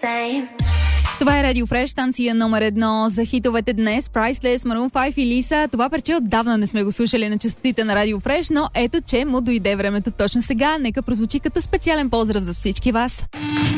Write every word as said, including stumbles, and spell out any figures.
Това е Радио Фреш, станция номер едно за хитовете днес. Priceless, Maroon пет и Лиса. Това парче отдавна не сме го слушали на честотите на Радио Фреш, но ето, че му дойде времето точно сега. Нека прозвучи като специален поздрав за всички вас.